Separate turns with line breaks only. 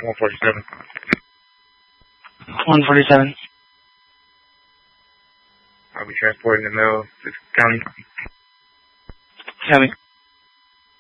147.
147.
I'll be transporting the mail to the county.
Copy.